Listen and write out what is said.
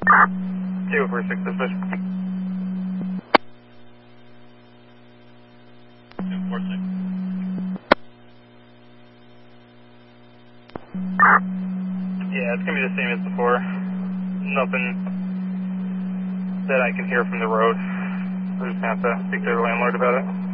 246 dispatch. 246. Yeah, it's gonna be the same as before. Nothing that I can hear from the road. We're just gonna have to speak to the landlord about it.